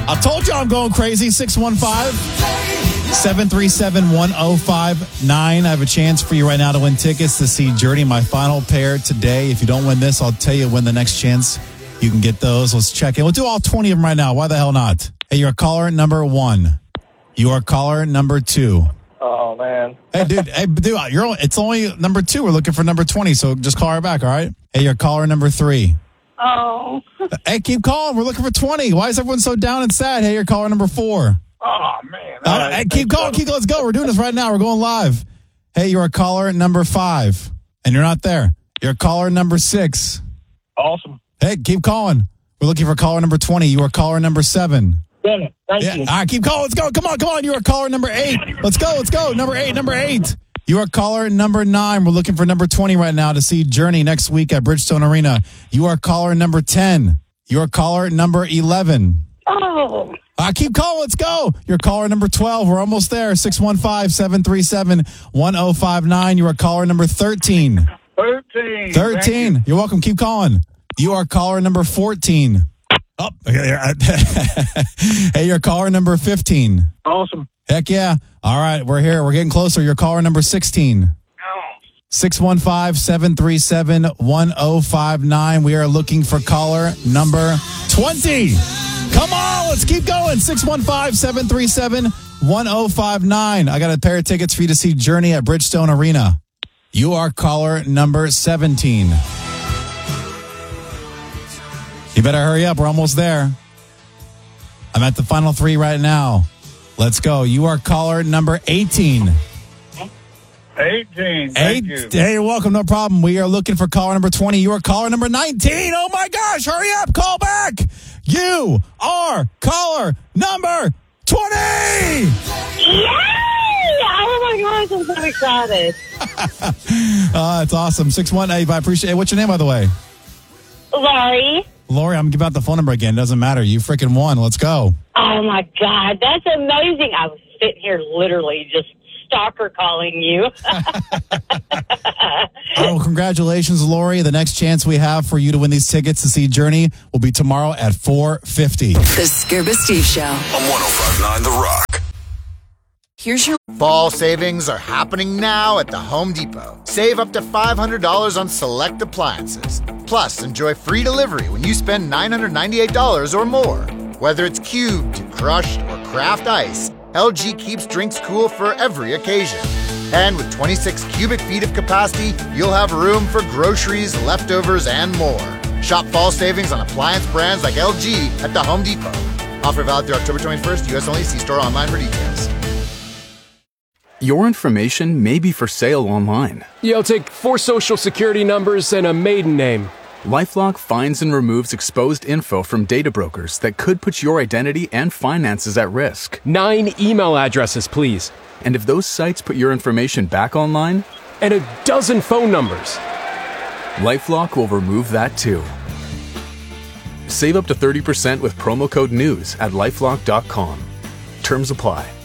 I told you I'm going crazy. 615-737-1059. I have a chance for you right now to win tickets to see Journey, my final pair today. If you don't win this, I'll tell you when the next chance you can get those. Let's check in. We'll do all 20 of them right now. Why the hell not? Hey, you're caller number 1. You are caller number 2. Oh, man. Hey, dude, it's only number 2. We're looking for number 20, so just call her back, all right? Hey, you're caller number 3. Oh. Hey, keep calling. We're looking for 20. Why is everyone so down and sad? Hey, you're caller number 4. Oh, man. Hey, keep calling. Let's go. We're doing this right now. We're going live. Hey, you're a caller number 5, and you're not there. You're caller number 6. Awesome. Hey, keep calling. We're looking for caller number 20. You are caller number 7. Damn it. Thank you. All right, keep calling. Let's go. Come on. You are caller number 8. Let's go. Number 8. You are caller number 9. We're looking for number 20 right now to see Journey next week at Bridgestone Arena. You are caller number 10. You are caller number 11. Oh. Keep calling. Let's go. You're caller number 12. We're almost there. 615-737-1059. You are caller number 13. 13. You're welcome. Keep calling. You are caller number 14. Oh, hey, you're caller number 15. Awesome. Heck yeah. All right, we're here. We're getting closer. You're caller number 16. 615-737-1059. We are looking for caller number 20. Come on, let's keep going. 615-737-1059. I got a pair of tickets for you to see Journey at Bridgestone Arena. You are caller number 17. You better hurry up. We're almost there. I'm at the final 3 right now. Let's go. You are caller number 18. 18. Thank you. Hey, you're welcome. No problem. We are looking for caller number 20. You are caller number 19. Oh, my gosh. Hurry up. Call back. You are caller number 20. Yay! Oh, my gosh. I'm so excited. It's awesome. 618. I appreciate it. What's your name, by the way? Lori, I'm giving out the phone number again. Doesn't matter. You freaking won. Let's go. Oh, my God. That's amazing. I was sitting here literally just stalker calling you. Oh, congratulations, Lori. The next chance we have for you to win these tickets to see Journey will be tomorrow at 4:50. The Scuba Steve Show. On 105.9 The Rock. Here's your Fall savings are happening now at the Home Depot. Save up to $500 on select appliances. Plus, enjoy free delivery when you spend $998 or more. Whether it's cubed, crushed, or craft ice, LG keeps drinks cool for every occasion. And with 26 cubic feet of capacity, you'll have room for groceries, leftovers, and more. Shop fall savings on appliance brands like LG at the Home Depot. Offer valid through October 21st, U.S. only. See store online for details. Your information may be for sale online. I'll take 4 social security numbers and a maiden name. LifeLock finds and removes exposed info from data brokers that could put your identity and finances at risk. 9 email addresses, please. And if those sites put your information back online, and a dozen phone numbers. LifeLock will remove that too. Save up to 30% with promo code NEWS at LifeLock.com. Terms apply.